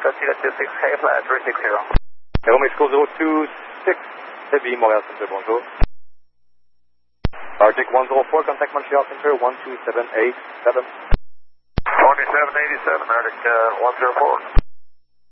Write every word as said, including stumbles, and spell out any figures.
Delta zero two six, hey, flat three six zero. Aero Mexico zero two six, Heavy, Montreal Center, bonjour. Arctic one zero four, contact Montreal Center, one two seven eight seven. twenty-seven eighty-seven, Arctic uh, one zero four.